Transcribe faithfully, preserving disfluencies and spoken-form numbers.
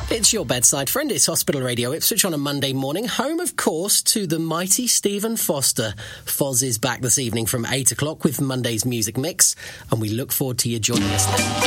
It's your bedside friend. It's Hospital Radio Ipswich on a Monday morning. Home, of course, to the mighty Stephen Foster. Foz is back this evening from eight o'clock with Monday's Music Mix, and we look forward to you joining us then.